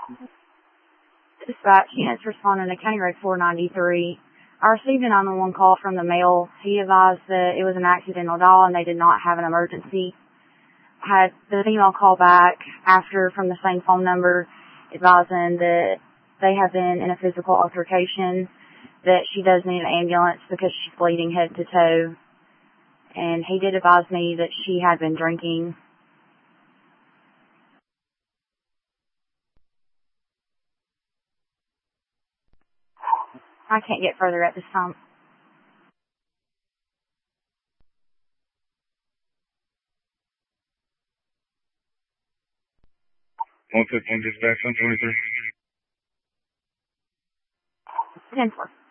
Dispatch units responding to County Road 493. I received a 911 call from the male. He advised that it was an accidental dial and they did not have an emergency. I had the female call back after from the same phone number advising that they have been in a physical altercation, that she does need an ambulance because she's bleeding head to toe. And he did advise me that she had been drinking. I can't get further at this time. 115 dispatch, 123. 10-4.